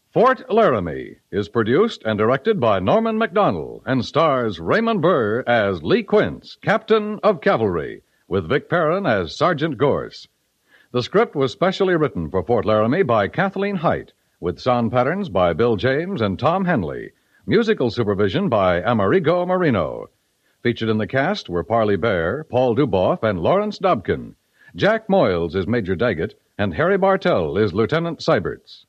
Fort Laramie is produced and directed by Norman MacDonald and stars Raymond Burr as Lee Quince, Captain of Cavalry, with Vic Perrin as Sergeant Gorse. The script was specially written for Fort Laramie by Kathleen Height, with sound patterns by Bill James and Tom Henley, musical supervision by Amerigo Marino. Featured in the cast were Parley Bear, Paul Duboff, and Lawrence Dobkin. Jack Moyles is Major Daggett, and Harry Bartell is Lieutenant Seiberts.